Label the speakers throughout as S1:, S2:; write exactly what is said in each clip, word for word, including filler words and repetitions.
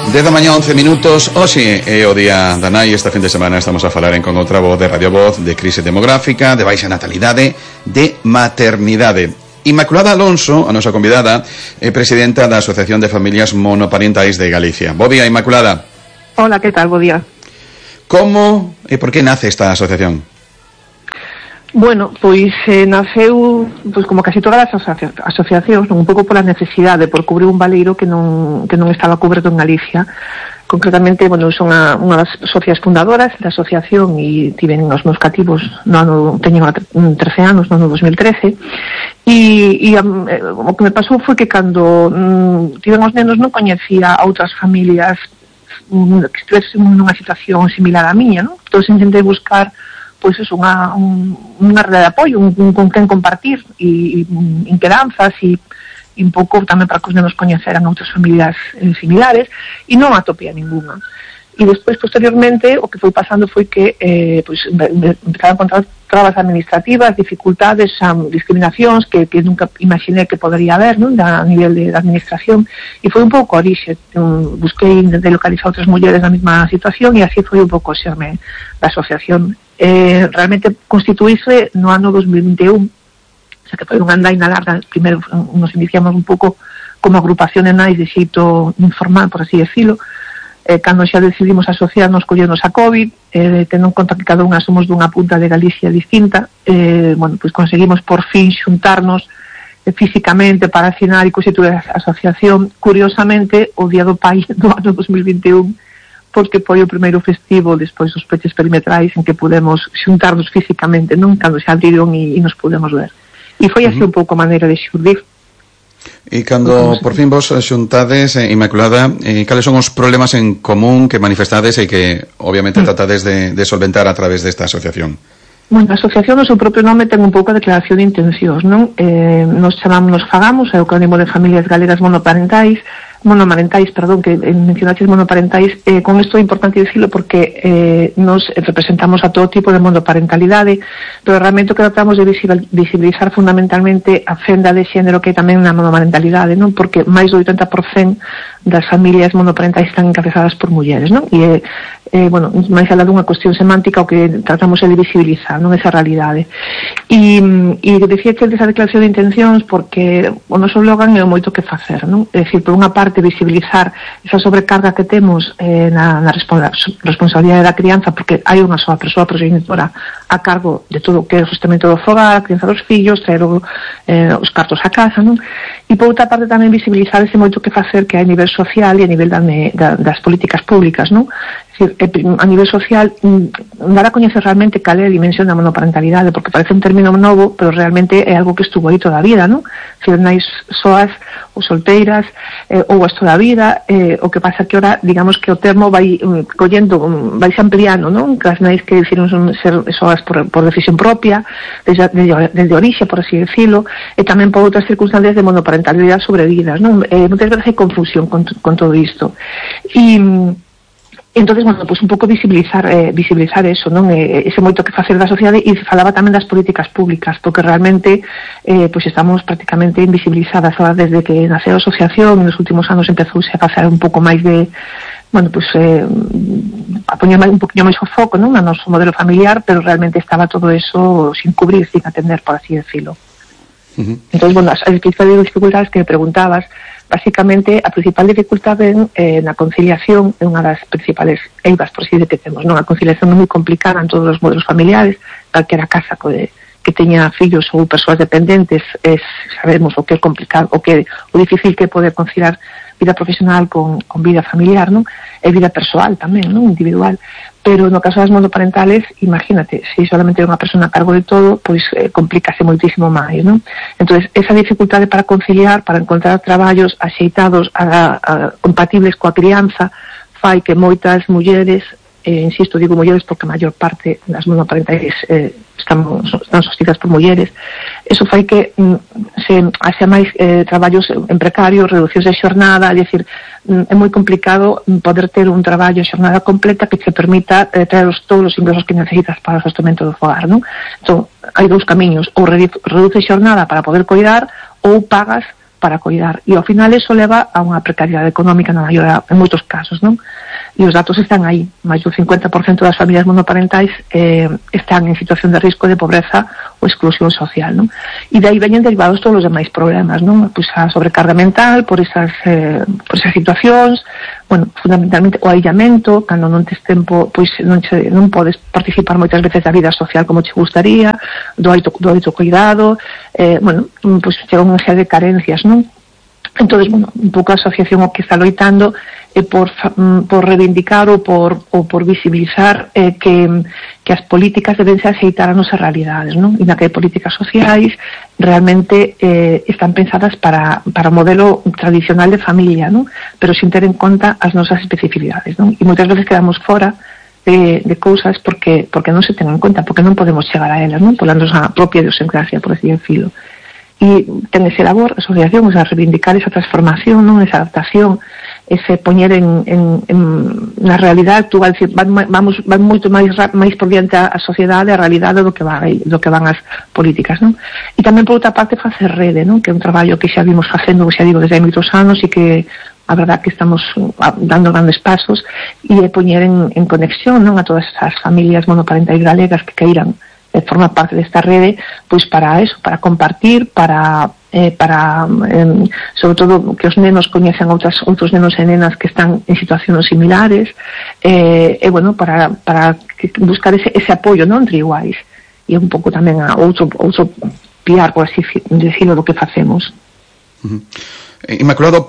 S1: dez da mañá, once minutos. Hoxe é o día da nai. Esta fin de semana estamos a falar en Con Outra Voz de Radio Voz de crise demográfica, de baixa natalidade, de maternidade. Inmaculada Alonso, a nosa convidada, é presidenta da Asociación de Familias Monoparentais de Galicia. Bo día, Inmaculada.
S2: Hola, que tal? Bo día.
S1: Como e por que nace esta asociación?
S2: Bueno, pois eh, naceu pois como casi todas as asocia asociacións, non? Un pouco pola necesidade, por cubrir un valeiro que non, que non estaba coberto en Galicia. Concretamente, bueno, son a, unha das socias fundadoras da asociación e tiven os meus cativos no ano, teñen trece anos, no ano dos mil trece, e, e um, o que me pasou foi que cando um, tiven os nenos non coñecía a outras familias um, que estivesen nunha situación similar á miña, non? Entón, intentei buscar pois é unha, un, unha rede de apoio, un, un con quen compartir e, e inquedanzas e, e un pouco tamén para que os nenos coñeceran outras familias eh, similares, e non atopía ninguna. E despois, posteriormente, o que foi pasando foi que eh, pois, empezaron a encontrar trabas administrativas, dificultades, um, discriminacións que, que nunca imaginei que podería haber, non? Da, a nivel de, de administración, e foi un pouco orixe. Um, busquei de localizar outras mulleres na mesma situación e así foi un pouco o xerme da asociación. Eh, realmente constituíse no ano dos mil vinte e un, o sea que foi unha andaina larga. Primeiro nos iniciamos un pouco como agrupación de nais de xeito informal, por así decirlo, eh, cando xa decidimos asociarnos collernos a COVID, eh, tendo en conta que cada unha somos dunha punta de Galicia distinta, eh, bueno, pois conseguimos por fin xuntarnos eh, físicamente para afinar e constituir a asociación, curiosamente, o día do pai do ano dos mil vinte e un, porque foi o primeiro festivo despois dos peches perimetrais en que pudemos xuntarnos físicamente, non? Cando se abriron e, e nos pudemos ver. E foi así uh -huh. un pouco a maneira de xurdir.
S1: E cando por fin vos xuntades, eh, Inmaculada, eh, cales son os problemas en común que manifestades e que obviamente uh -huh. tratades de, de solventar a través desta asociación?
S2: Bueno, a asociación no seu propio nome ten un pouco a declaración de intencións, non? Eh, nos chamamos, nos fagamos, é o acrónimo de Familias Galegas Monoparentais, monomarentais, perdón, que mencionaches monoparentais, eh, con isto é importante dicilo porque eh, nos representamos a todo tipo de monoparentalidade, pero realmente o que tratamos de visibilizar fundamentalmente a fenda de xénero que é tamén na monomarentalidade, non? Porque máis do oitenta por cento das familias monoparentais están encabezadas por mulleres, non? E, eh, bueno, máis alá dunha cuestión semántica o que tratamos é de visibilizar, non? Esa realidade. E, e decía que desa declaración de intencións porque o noso slogan é o moito que facer, non? É dicir, por unha parte visibilizar esa sobrecarga que temos eh, na, na responsabilidade da crianza, porque hai unha soa persoa progenitora a cargo de todo o que é o sustamento do fogar, a crianza dos fillos, traer o, eh, os cartos a casa, non? E por outra parte tamén visibilizar ese moito que facer que hai a nivel social e a nivel da, da, das políticas públicas, non? É dicir, a nivel social dar a coñecer realmente cal é a dimensión da monoparentalidade, porque parece un término novo, pero realmente é algo que estuvo aí toda a vida, non? Se nais soas ou solteiras eh, ou as toda a vida, eh, o que pasa que ora, digamos que o termo vai um, collendo, um, vai se ampliando, non? Que as nais que decidiron ser soas por, por decisión propia, desde, desde, desde orixe, por así decirlo, e tamén por outras circunstancias de monoparentalidade sobrevidas, non? Eh, moitas veces hai confusión con, con todo isto. E entonces, bueno, pues un pouco visibilizar eh, visibilizar eso, non? Eh, ese moito que facer da sociedade, e falaba tamén das políticas públicas, porque realmente eh, pues estamos prácticamente invisibilizadas ahora desde que naceu a asociación. Nos últimos anos empezouse a facer un pouco máis de, bueno, pues eh, a poñer un poquinho máis o foco, non? A noso modelo familiar, pero realmente estaba todo eso sin cubrir, sin atender, por así decirlo. Uh -huh. Entón, bueno, as, as principales dificultades que me preguntabas, basicamente, a principal dificultade eh, na conciliación é unha das principales eivas, por así de que temos, non? A conciliación é moi complicada en todos os modelos familiares, calquera casa que, que teña fillos ou persoas dependentes, es, sabemos o que é complicado, o que o difícil que é poder conciliar vida profesional con, con vida familiar, non? E vida persoal tamén, non? Individual. Pero no caso das monoparentales, imagínate, se solamente é unha persona a cargo de todo, pois eh, complícase moitísimo máis, non? Entonces, esa dificultade para conciliar, para encontrar traballos axeitados, a, a, compatibles coa crianza, fai que moitas mulleres, eh, insisto, digo mulleres porque a maior parte das monoparentales eh, están, están sostidas por mulleres, eso fai que mm, se haxa máis eh, traballos en precario, reducións de xornada, é dicir, é moi complicado poder ter un traballo xornada completa que te permita eh, traer os, todos os ingresos que necesitas para o sostentamento do fogar, non? Entón, hai dous camiños, ou reduce xornada para poder coidar, ou pagas para coidar. E ao final eso leva a unha precariedade económica na maioría, en moitos casos, non? E os datos están aí. Máis do cincuenta por cento das familias monoparentais eh, están en situación de risco de pobreza ou exclusión social, non? E de aí veñen derivados todos os demais problemas, non? Pois a sobrecarga mental por esas, eh, por esas situacións, bueno, fundamentalmente o aillamento, cando non tes tempo, pois non, che, non podes participar moitas veces da vida social como che gustaría, do auto, do autocuidado, eh, bueno, pois chega unha serie de carencias, non? Entonces, bueno, un pouco a asociación o que está loitando é por, por reivindicar ou por, ou por visibilizar eh, que, que as políticas deben se aceitar a nosas realidades, non? E na que hai políticas sociais realmente eh, están pensadas para, para o modelo tradicional de familia, non? Pero sin ter en conta as nosas especificidades, non? E moitas veces quedamos fora de, de cousas porque, porque non se ten en conta, porque non podemos chegar a elas, non? Pola nosa propia idiosincrasia, por así decirlo. E ten ese labor, a asociación, o sea, reivindicar esa transformación, non? Esa adaptación, ese poñer en, en, en na realidade actual, decir, van, vamos, van moito máis, máis por diante a, a sociedade, a realidade do que van, do que van as políticas, non? E tamén, por outra parte, facer rede, non? Que é un traballo que xa vimos facendo, xa digo, desde hai moitos anos e que a verdad que estamos dando grandes pasos e poñer en, en conexión, non? A todas as familias monoparentais galegas que queiran eh, formar parte desta rede, pois para eso, para compartir, para eh, para eh, sobre todo que os nenos coñecen outras, outros nenos e nenas que están en situacións similares, eh, e bueno, para, para buscar ese, ese apoio, non, entre iguais, e un pouco tamén a outro, outro piar, por así decirlo, do que facemos.
S1: Uh-huh. Inmaculado,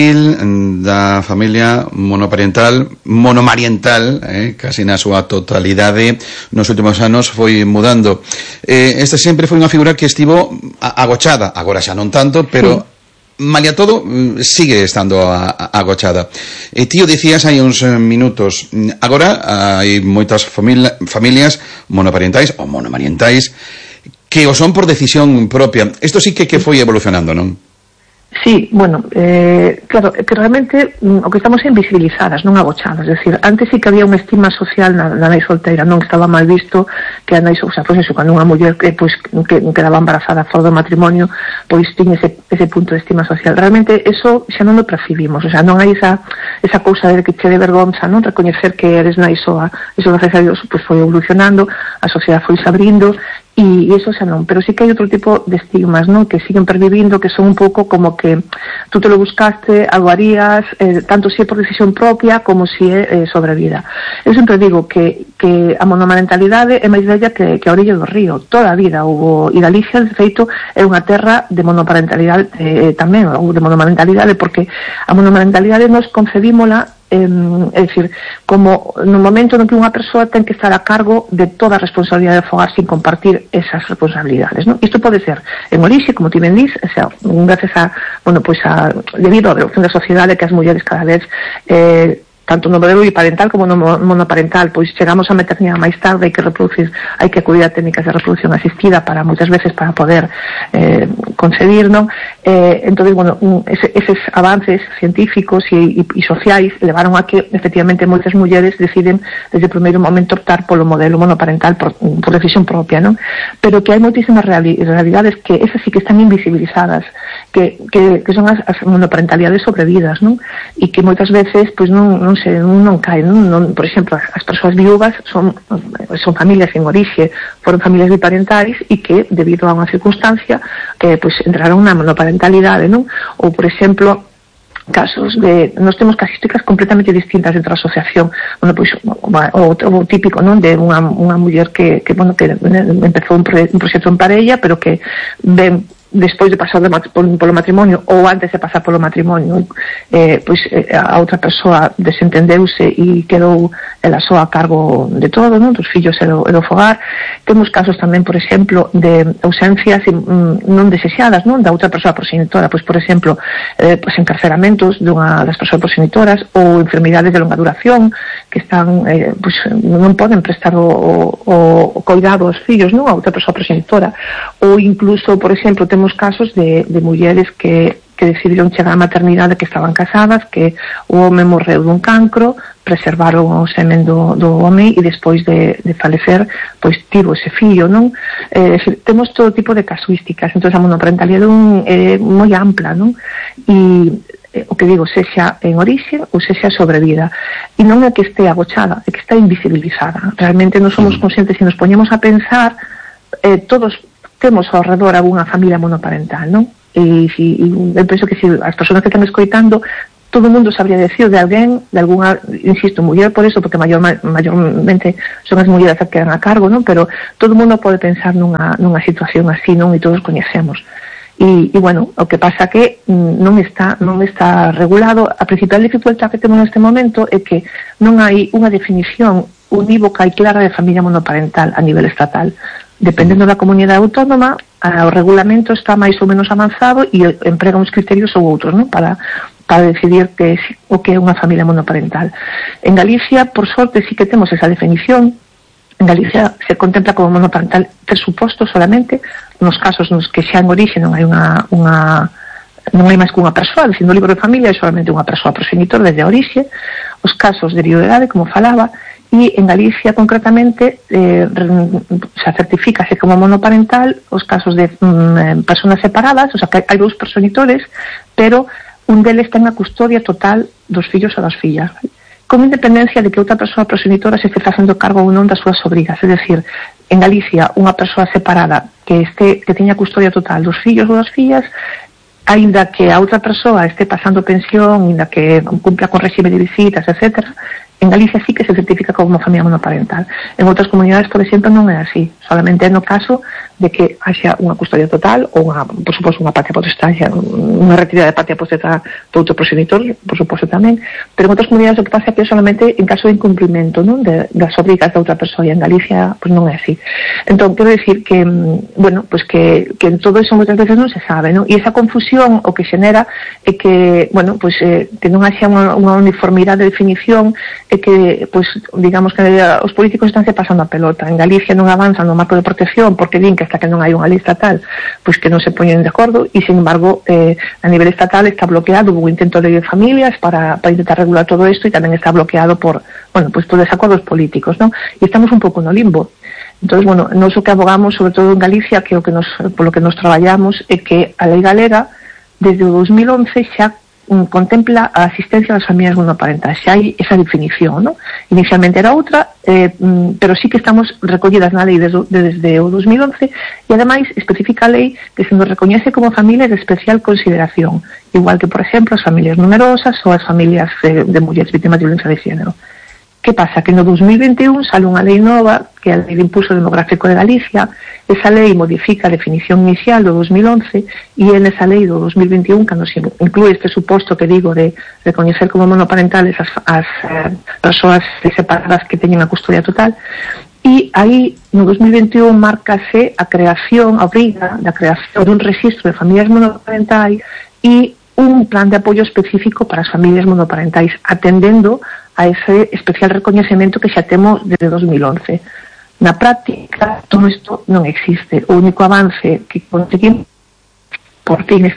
S1: perfil da familia monoparental, monomariental, eh, casi na súa totalidade, nos últimos anos foi mudando. Eh, esta sempre foi unha figura que estivo agochada, agora xa non tanto, pero sí, malia todo sigue estando a, a, agochada. E tío, dicías hai uns minutos, agora hai moitas familia, familias monoparentais ou monomarientais que o son por decisión propia. Isto sí que, que foi evolucionando, non?
S2: Sí, bueno, eh, claro, que realmente mm, o que estamos é invisibilizadas, non agochadas, é dicir, antes sí que había unha estima social na, na nai solteira, non estaba mal visto que a nai, o sea, pois eso, cando unha muller que, pois, que quedaba embarazada fora do matrimonio, pois tiña ese, ese punto de estima social. Realmente eso xa non o percibimos, o sea, non hai esa, esa cousa de que che de vergonza, non, recoñecer que eres nai soa, eso gracias a Dios, pois foi evolucionando, a sociedade foi se abrindo, e iso xa non, pero sí que hai outro tipo de estigmas, non, que siguen pervivindo, que son un pouco como que tú te lo buscaste, algo harías, eh, tanto si é por decisión propia como si é eh, sobre vida. Eu sempre digo que, que a monomarentalidade é máis bella que, que a orilla do río, toda a vida hubo, e Galicia, de feito, é unha terra de monoparentalidade eh, tamén, ou de monomarentalidade, porque a monomarentalidade nos concebímola, Eh, é dicir, como no momento no que unha persoa ten que estar a cargo de toda a responsabilidade de fogar sin compartir esas responsabilidades, non? Isto pode ser en orixe, como ti ben dís, o sea, gracias a, bueno, pois a, debido á evolución da sociedade, que as mulleres cada vez eh, tanto no modelo biparental como no monoparental, pois chegamos a maternidade máis tarde, hai que reproducir, hai que acudir a técnicas de reproducción asistida para moitas veces para poder eh, concebir, non? Eh, entonces, bueno, un, ese, eses avances científicos e, e, e sociais levaron a que, efectivamente, moitas mulleres deciden desde o primeiro momento optar polo modelo monoparental por, por decisión propia, non? Pero que hai moitísimas reali realidades que esas sí que están invisibilizadas, que, que, que son as, as monoparentalidades sobrevidas, non? E que moitas veces, pois non, non se non cae, non, non, por exemplo, as persoas viúvas son, son familias en orixe, foron familias biparentais e que, debido a unha circunstancia, eh, pues, entraron na monoparentalidade, non? Ou, por exemplo, casos de, nós temos casuísticas completamente distintas dentro da asociación, bueno, pois, o, o típico, non, de unha, unha muller que, que, bueno, que empezou un, proye un proxecto en parella, pero que ven despois de pasar de mat polo matrimonio ou antes de pasar polo matrimonio, eh, pois eh, a outra persoa desentendeuse e quedou ela só a cargo de todo, non, dos fillos e do, e do fogar. Temos casos tamén, por exemplo, de ausencias mm, non desexadas, non, da outra persoa progenitora, pois, por exemplo, eh, pois encarceramentos dunha das persoas progenitoras ou enfermidades de longa duración que están, eh, pois, non poden prestar o, o, o cuidado aos fillos, non, a outra persoa progenitora, ou incluso, por exemplo, temos casos de, de mulleres que que decidiron chegar á maternidade, que estaban casadas, que o home morreu dun cancro, preservaron o semen do, do home e despois de, de falecer, pois tivo ese fillo, non? Eh, temos todo tipo de casuísticas, entón a monoparentalidade é eh, moi ampla, non? E eh, o que digo, sexa en orixe ou sexa sobrevida, e non é que este agochada, é que está invisibilizada. Realmente non somos conscientes, se nos poñemos a pensar, eh, todos temos ao redor algunha familia monoparental, non? E, si, e eu penso que se as persoas que están escoitando, todo o mundo sabría decir de alguén, de algunha, insisto, muller por eso, porque maior, maiormente son as mulleres que quedan a cargo, non? Pero todo o mundo pode pensar nunha, nunha situación así, non? E todos coñecemos. E, e bueno, o que pasa que non está, non está regulado. A principal dificultad que temos neste momento é que non hai unha definición unívoca e clara de familia monoparental a nivel estatal. Dependendo da comunidade autónoma, o regulamento está máis ou menos avanzado e emprega uns criterios ou outros, non? Para, para decidir que, o que é unha familia monoparental. En Galicia, por sorte, sí que temos esa definición. En Galicia se contempla como monoparental tres supostos solamente, nos casos nos que xa en orixe non hai unha, unha non hai máis que unha persoa, sendo libro de familia é solamente unha persoa progenitor desde a orixe, os casos de viudedade, como falaba, e en Galicia concretamente eh, se certifícase como monoparental os casos de mm, personas separadas, o sea que hai dous progenitores, pero un deles ten a custodia total dos fillos ou das fillas, con independencia de que outra persoa progenitora se este facendo cargo ou non das súas sobrigas. É dicir, en Galicia unha persoa separada que este que teña custodia total dos fillos ou das fillas, aínda que a outra persoa este pasando pensión, aínda que cumpla con réxime de visitas, etcétera, en Galicia sí que se certifica como familia monoparental. En outras comunidades, por exemplo, non é así. Solamente é no caso de que haxa unha custodia total ou, unha, por suposto, unha patria potestad, unha retirada de patria potestad do outro progenitor, por suposto tamén. Pero en outras comunidades o que pasa é que é solamente en caso de incumprimento, non, de, das obrigas da outra persoa, e en Galicia pues, non é así. Entón, quero decir que, bueno, pues que, que todo eso moitas veces non se sabe, non? E esa confusión o que xenera é que, bueno, pues eh, que non haxa unha, unha uniformidade de definición, é que, pues, digamos que os políticos estánse pasando a pelota. En Galicia non avanzan no marco de protección porque din que hasta que non hai unha lei estatal, pois que non se poñen de acordo, e, sin embargo, eh, a nivel estatal está bloqueado o intento de lei de familias para, para intentar regular todo isto, e tamén está bloqueado por, bueno, pues por desacordos políticos, non? E estamos un pouco no limbo. Entón, bueno, nós o que abogamos, sobre todo en Galicia, que o que nos, polo que nos traballamos, é que a lei galega, desde o dos mil once, xa contempla a asistencia das familias monoparentais. Xa hai esa definición, ¿no? Inicialmente era outra, eh, pero sí que estamos recollidas na lei desde, desde o dos mil once, e ademais especifica a lei que se nos recoñece como familias de especial consideración, igual que, por exemplo, as familias numerosas ou as familias eh, de mulleres vítimas de violencia de género. Que pasa? Que no dos mil veintiún sale unha lei nova, que é a Lei de Impulso Demográfico de Galicia. Esa lei modifica a definición inicial do dos mil once, e é nesa lei do dos mil veintiún cando se inclúe este suposto que digo de recoñecer como monoparentales as, as eh, persoas separadas que teñen a custodia total. E aí, no dos mil veintiún, márcase a creación, a obriga da creación dun registro de familias monoparentais e un plan de apoio específico para as familias monoparentais, atendendo a ese especial recoñecemento que xa temos desde dos mil once. Na práctica, todo isto non existe. O único avance que conseguimos, por fin,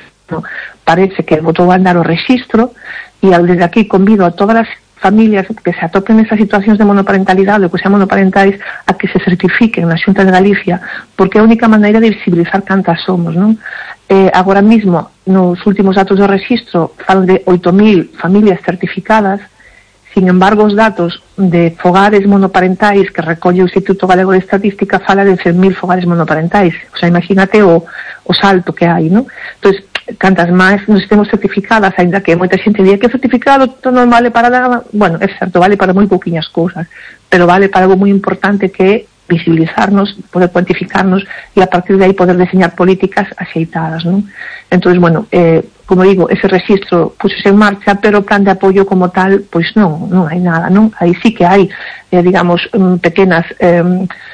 S2: parece que botou a andar o registro, e desde aquí convido a todas as familias que se atopen nesas situacións de monoparentalidade ou que sean monoparentais a que se certifiquen na Xunta de Galicia, porque é a única maneira de visibilizar cantas somos, non? Eh, agora mismo, nos últimos datos do registro, falan de oito mil familias certificadas. Sin embargo, os datos de fogares monoparentais que recolle o Instituto Galego de Estatística fala de cen mil fogares monoparentais. O sea, imagínate o, o salto que hai, non? Entón, cantas máis nos temos certificadas, ainda que moita xente diga que certificado non vale para nada. Bueno, é certo, vale para moi pouquiñas cousas, pero vale para algo moi importante, que é visibilizarnos, poder cuantificarnos, e a partir de aí poder diseñar políticas axeitadas, non? Entón, bueno, eh, como digo, ese registro puxose en marcha, pero o plan de apoio como tal, pois non, non hai nada, non? Aí sí que hai, eh, digamos, pequenas eh,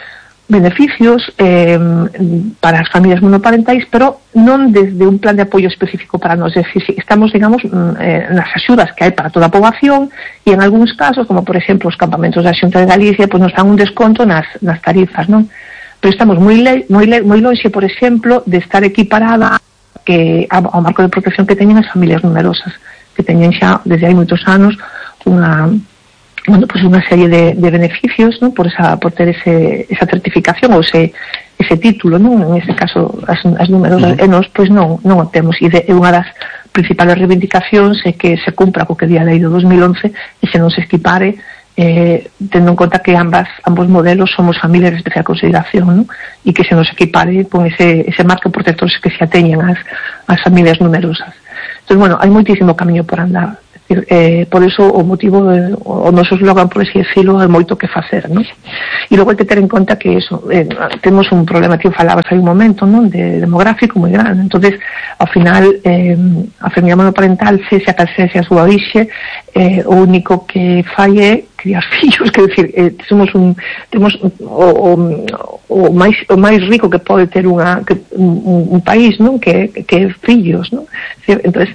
S2: beneficios eh, para as familias monoparentais, pero non desde un plan de apoio específico para nós. É dicir, estamos, digamos, eh, nas axudas que hai para toda a poboación, e en algúns casos, como por exemplo os campamentos da Xunta de Galicia, pois nos dan un desconto nas, nas tarifas, non? Pero estamos moi, le, moi, le, moi lonxe, por exemplo, de estar equiparada que ao marco de protección que teñen as familias numerosas, que teñen xa desde hai moitos anos unha bueno, pues unha serie de, de beneficios, ¿no? por esa por ter ese, esa certificación ou ese, ese título, ¿no? En ese caso as, as numerosas, uh-huh. e nos pois non, non o temos, e de, é unha das principales reivindicacións é que se cumpra co que di a lei do dos mil once e se non se estipare, eh, tendo en conta que ambas ambos modelos somos familias de especial consideración, ¿no? E que se nos equipare con ese, ese marco protector que se ateñen as, as familias numerosas. Entón, bueno, hai moitísimo camiño por andar. Eh, por eso o motivo de, o noso slogan, por así decirlo, é moito que facer, non? E logo hai que ter en conta que eso, eh, temos un problema que falabas hai un momento, non? De demográfico moi grande. Entonces, ao final eh, a familia monoparental, se xa calcese a súa orixe, eh, o único que fai é criar fillos, que decir, eh, somos un temos o, o, o máis o máis rico que pode ter unha que, un, un país, non? Que que fillos, non? Entonces,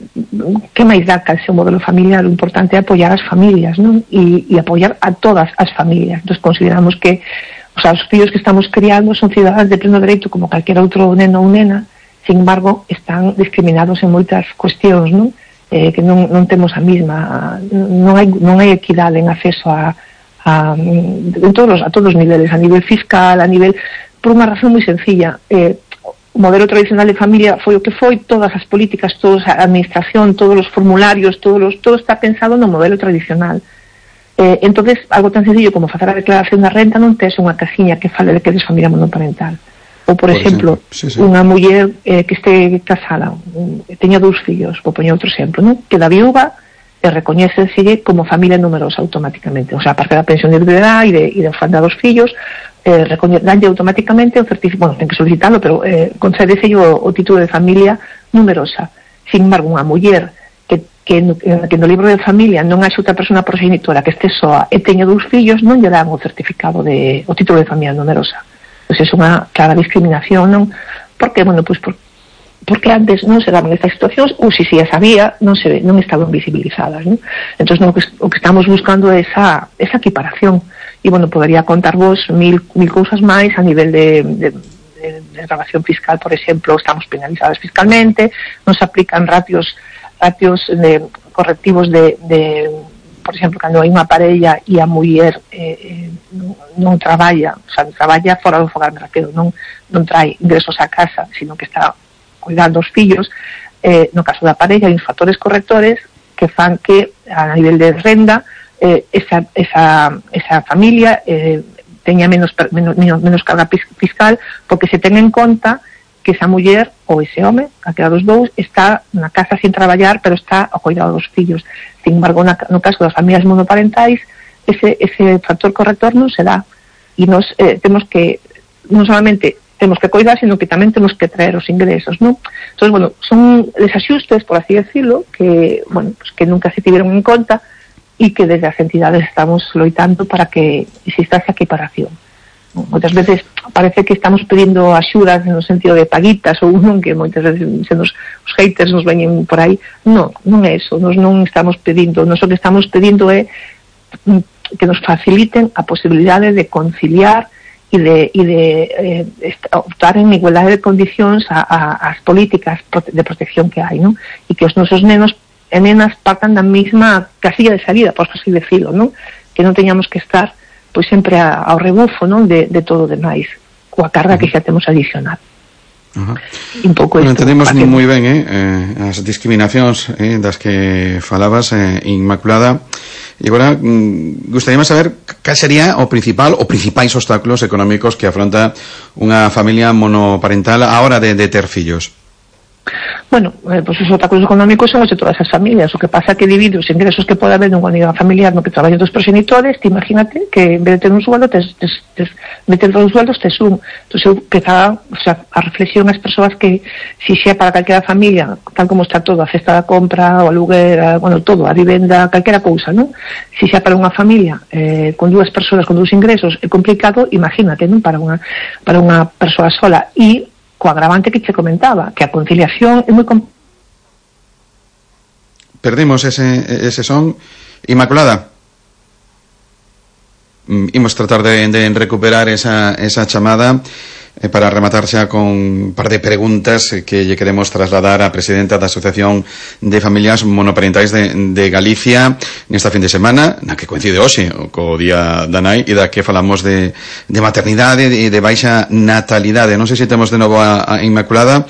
S2: que máis dá que o modelo familiar? O importante é apoiar as familias, non? E, e apoiar a todas as familias. Entón consideramos que o sea, os fillos que estamos criando son cidadáns de pleno dereito como calquera outro neno ou nena, sin embargo están discriminados en moitas cuestións, non? Eh, que non, non temos a mesma, non hai, non hai equidade en acceso a, a, en todos, a todos os niveles, a nivel fiscal, a nivel, por unha razón moi sencilla. Eh, o modelo tradicional de familia foi o que foi, todas as políticas, toda a administración, todos os formularios, todos os, todo está pensado no modelo tradicional. Eh, entonces, algo tan sencillo como facer a declaración da renta non tes unha casiña que fale de que eres familia monoparental. Ou, por, por exemplo, exemplo sí, sí. unha muller eh, que este casada, que teña dous fillos, vou poñer outro exemplo, non? Que da viúva e recoñécenselle como familia numerosa automáticamente. O sea, aparte da pensión de viudedad e de, e de orfandad dos fillos, eh, danlle automáticamente o certificado, bueno, ten que solicitarlo, pero eh, concédese o, o título de familia numerosa. Sin embargo, unha muller que, que, no, que no libro de familia non haxe outra persona progenitora que este soa e teña dous fillos, non lle dan o certificado de, o título de familia numerosa. Pois é unha clara discriminación, non? Porque, bueno, pois por, porque antes non se daban estas situacións, ou se si as había, non se non estaban visibilizadas, non? Entón, o que, o que estamos buscando é esa, esa equiparación. E, bueno, podería contar vos mil, mil cousas máis a nivel de, de, de, de relación fiscal, por exemplo, estamos penalizadas fiscalmente, non se aplican ratios, ratios de, correctivos de, de, por exemplo, cando hai unha parella e a muller eh, non, non traballa, o sea, traballa fora do fogar, me refiro, non, non trae ingresos a casa, sino que está cuidando os fillos, eh, no caso da parella hai uns factores correctores que fan que a nivel de renda Eh, esa, esa, esa familia eh, teña menos, menos, menos carga fiscal, porque se ten en conta que esa muller ou ese home, a que dos dous, está na casa sin traballar, pero está ao cuidado dos fillos. Sin embargo, na, no caso das familias monoparentais, ese, ese factor corrector non se dá. E nos eh, temos que, non solamente temos que cuidar, sino que tamén temos que traer os ingresos, ¿no? Entón, bueno, son desajustes, por así decirlo, que, bueno, pues que nunca se tiveron en conta, e que desde as entidades estamos loitando para que exista esa equiparación. Moitas veces parece que estamos pedindo axudas no sentido de paguitas ou non, que moitas veces se nos, os haters nos veñen por aí. Non, non é eso, nos non estamos pedindo, nos o que estamos pedindo é que nos faciliten a posibilidade de conciliar e de, e de eh, optar en igualdade de condicións a, a, as políticas de protección que hai, non? E que os nosos nenos e nenas partan da mesma casilla de salida, por así decirlo, non? Que non teñamos que estar pois sempre a, ao rebufo, non? De, de todo o demais, coa carga uh-huh. que xa temos adicional.
S1: Uh-huh.
S2: Un pouco
S1: bueno, entendemos moi ben eh, eh, as discriminacións eh, das que falabas, eh, Inmaculada. E agora, mm, gustaríame saber cal sería o principal, o principais obstáculos económicos que afronta unha familia monoparental a hora de, de ter fillos.
S2: Bueno, eh, pues os obstáculos económicos son os de todas as familias. O que pasa que divide os ingresos que pode haber nunha unidade familiar no que traballan dos progenitores. Te imagínate que en vez de ter un sueldo, tes, tes, tes, meter dos sueldos, tes un. Entón, eu empezaba, o sea, a reflexión as persoas que, si xa para calquera familia, tal como está todo, a cesta da compra, o aluguer, a, bueno, todo, a vivenda, calquera cousa, non? Si xa para unha familia eh, con dúas persoas, con dous ingresos, é complicado, imagínate, non? Para unha, para unha persoa sola. E co agravante que che comentaba, que a conciliación é moi complicada.
S1: Perdimos ese, ese son. Inmaculada, imos tratar de, de recuperar esa, esa chamada. Eh, para rematar xa con un par de preguntas que lle queremos trasladar á presidenta da Asociación de Familias Monoparentais de, de Galicia nesta fin de semana, na que coincide hoxe co Día da Nai, e da que falamos de, de maternidade e de, de baixa natalidade. Non sei se temos de novo a, a Inmaculada,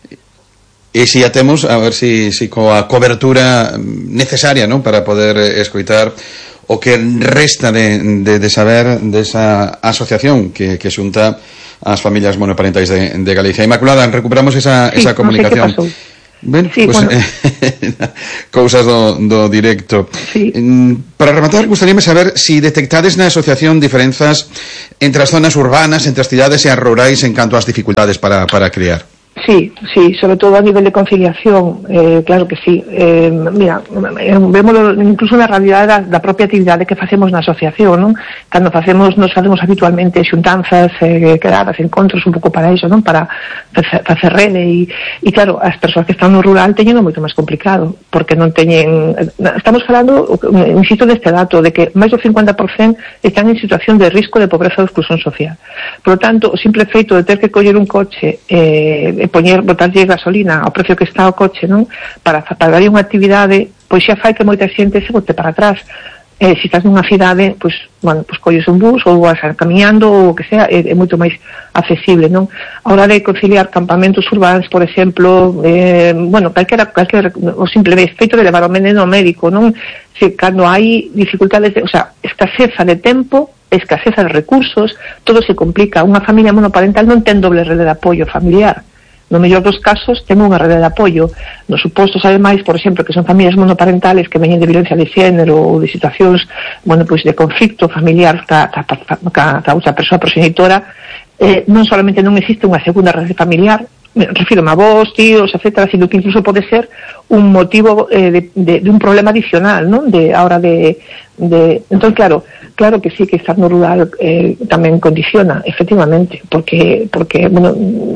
S1: e se a temos, a ver se si, si coa cobertura necesaria, non, para poder escoitar o que resta de, de, de saber desa asociación que, que xunta as familias monoparentais de, de Galicia. Inmaculada, recuperamos esa, sí, esa comunicación.
S2: No sé
S1: ben,
S2: sí,
S1: pues,
S2: bueno.
S1: eh, cousas do, do directo.
S2: Sí.
S1: Para rematar, gustaríame saber si detectades na asociación diferenzas entre as zonas urbanas, entre as cidades e as rurais en canto ás dificultades para, para criar.
S2: Sí, sí, sobre todo a nivel de conciliación, eh, claro que sí. Eh, mira, vémoslo incluso na realidade da, da propia actividade que facemos na asociación, non? Cando facemos, nos facemos habitualmente xuntanzas, eh, quedadas, encontros un pouco para iso, non? Para facer rene e, e claro, as persoas que están no rural teñen moito máis complicado, porque non teñen... Estamos falando, insisto neste dato, de que máis do cincuenta por cento están en situación de risco de pobreza ou exclusión social. Por lo tanto, o simple feito de ter que coller un coche eh, e poñer, botarlle gasolina ao precio que está o coche, non? Para, para dar unha actividade, pois xa fai que moita xente se bote para atrás. Eh, se estás nunha cidade, pois, bueno, pois colles un bus ou vas camiñando ou o que sea, é, é moito máis accesible, non? A hora de conciliar campamentos urbanos, por exemplo, eh, bueno, calquera, calquera, o simple feito de levar o menino médico, non? Se cando hai dificultades, de, o sea, escaseza de tempo, escaseza de recursos, todo se complica. Unha familia monoparental non ten doble rede de apoio familiar. No mellor dos casos, temos unha rede de apoio. Nos supostos, ademais, por exemplo, que son familias monoparentales que veñen de violencia de xénero ou de situacións, bueno, pois de conflicto familiar ca, ca, ca, ca outra persoa progenitora, eh, non solamente non existe unha segunda rede familiar, me refiro a avós, tíos, etcétera, sino que incluso pode ser un motivo eh, de, de, de un problema adicional, non? De a hora de, de... Entón, claro, claro que sí que estar no rural eh, tamén condiciona, efectivamente, porque, porque bueno,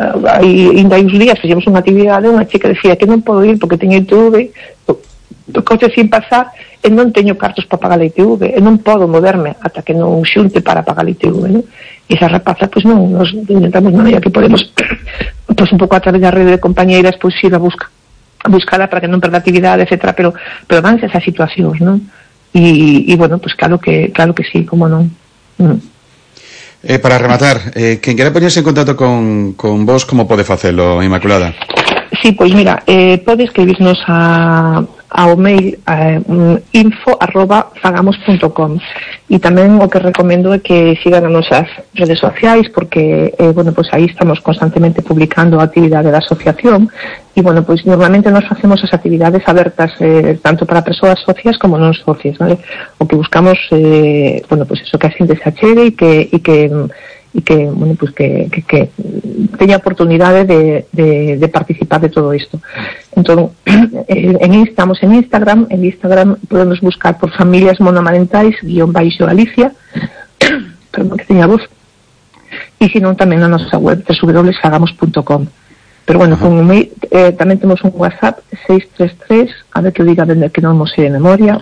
S2: hai, ainda hai uns días fixemos unha actividade, unha chica decía que non podo ir porque teño I T V, o coche sin pasar, e non teño cartos para pagar a I T V, e non podo moverme ata que non xunte para pagar a I T V, non? E esa rapaza, pois non, nos intentamos na medida que podemos, pois un pouco a través da rede de compañeiras, pois ir a buscar a buscala para que non perda actividade, etcétera, pero pero vanse esas situacións, non? E, e bueno, pois claro que claro que sí, como non. Mm.
S1: Eh, para rematar, eh, quen quere poñerse en contacto con, con vos, como pode facelo, Inmaculada?
S2: Sí, pois mira, eh, pode escribirnos a ao mail eh, info arroba fagamos punto com, e tamén o que recomendo é que sigan as nosas redes sociais, porque eh, bueno, pois aí estamos constantemente publicando a actividade da asociación, e bueno, pois normalmente nos facemos as actividades abertas eh, tanto para persoas socias como non socias, vale? O que buscamos eh, bueno, pois eso, que a xente se achegue e que, e que e que, bueno, pues que, que, que teña oportunidade de, de, de participar de todo isto. Entón, en, estamos en Instagram, en Instagram podemos buscar por familias monomarentais guión baixo Galicia, perdón que teña voz, e se non tamén na nosa web w w w punto fagamos punto com. Pero bueno, con un mail, eh, tamén temos un WhatsApp seis tres tres, a ver que o diga dende que non mo sei de memoria.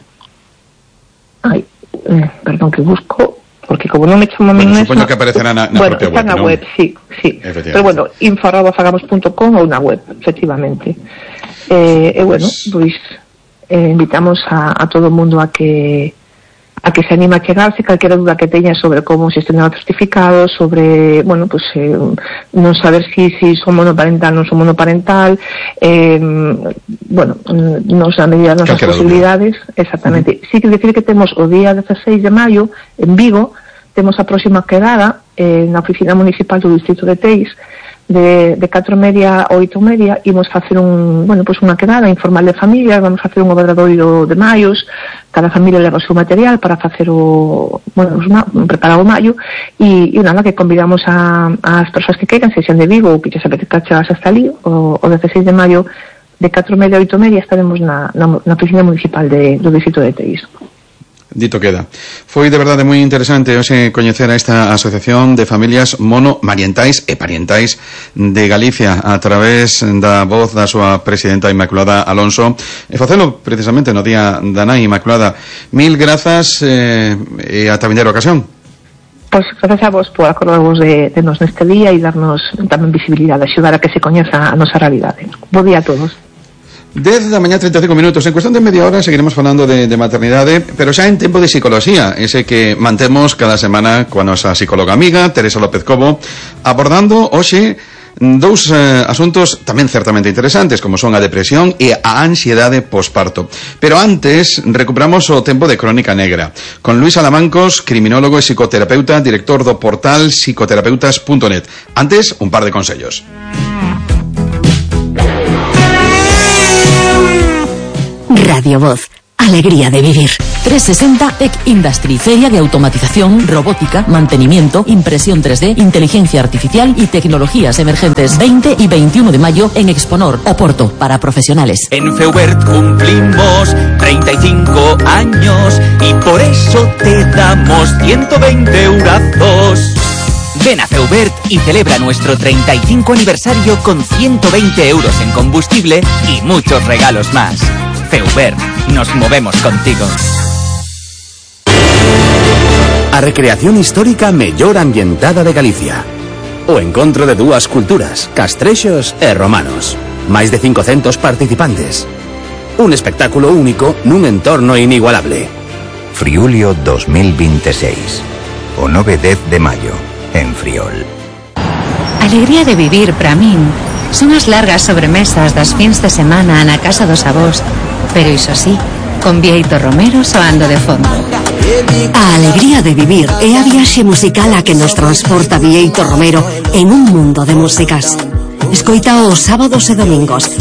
S2: Ai, eh, perdón que busco, porque como non me chamo a mí
S1: bueno,
S2: mesma...
S1: Supoño que aparecerá na, na
S2: bueno,
S1: propia
S2: está
S1: web,
S2: na
S1: ¿no?
S2: web, sí, sí. Pero bueno, info arroba fagamos punto com ou na web, efectivamente. Eh, e bueno, pois eh, invitamos a, a todo o mundo a que a que se anima a chegarse, calquera duda que teña sobre como xestionar o certificado, sobre, bueno, pues eh, non saber si, si son monoparental, non son monoparental, eh, bueno, nos a medida das nosas posibilidades, duda. Exactamente. Uh-huh. Sí que decir que temos o día dieciséis de maio en Vigo, temos a próxima quedada eh, na oficina municipal do distrito de Teis, de, de catro e media a oito e media, imos facer un, bueno, pues unha quedada informal de familia, vamos facer un obradoiro de maios, cada familia leva o seu material para facer o, bueno, preparar o maio, e, e nada, que convidamos a, as persoas que queiran, se xan de Vigo ou que xa sabe que chegas hasta ali, o, o dieciséis de maio de catro e media a oito e media estaremos na, na, na oficina municipal de, do distrito de Teis.
S1: Dito queda. Foi de verdade moi interesante hoxe coñecer a esta asociación de familias monomarentais e parientais de Galicia a través da voz da súa presidenta Inmaculada Alonso, e facelo precisamente no día da Nai. Inmaculada, mil grazas eh, e ata vindeira ocasión.
S2: Pois grazas a vos por acordarvos de, de nos neste día e darnos tamén visibilidade, axudar a que se coñeza a nosa realidade. Bo día a todos.
S1: dez da mañá, trinta e cinco minutos. En cuestión de media hora seguiremos falando de, de maternidade, pero xa en tempo de psicología, ese que mantemos cada semana coa nosa psicóloga amiga Teresa López Cobo, abordando hoxe dous eh, asuntos tamén certamente interesantes, como son a depresión e a ansiedade posparto. Pero antes, recuperamos o tempo de Crónica Negra, con Luis Alamancos, criminólogo e psicoterapeuta, director do portal psicoterapeutas punto net. Antes, un par de consellos.
S3: Radio Voz. Alegría de vivir. trescientos sesenta Tech Industry, feria de automatización, robótica, mantenimiento, impresión tres D, inteligencia artificial y tecnologías emergentes. veinte y veintiuno de mayo en Exponor, Oporto, para profesionales.
S4: En Feubert cumplimos treinta y cinco años y por eso te damos ciento veinte eurazos. Ven a Feubert y celebra nuestro treinta y cinco aniversario con ciento veinte euros en combustible y muchos regalos más. Feubert, nos movemos contigo.
S5: A recreación histórica mellor ambientada de Galicia. O encontro de dúas culturas, castrexos e romanos. Máis de cincocentos participantes. Un espectáculo único nun entorno inigualable.
S6: Friulio dos mil veintiséis. O nove e dez de maio, en Friol.
S7: Alegría de vivir para min son as largas sobremesas das fins de semana na casa dos avós, pero iso sí, con Bieito Romero soando de fondo.
S3: A alegría de vivir é a viaxe musical a que nos transporta Bieito Romero en un mundo de músicas. Escoita os sábados e domingos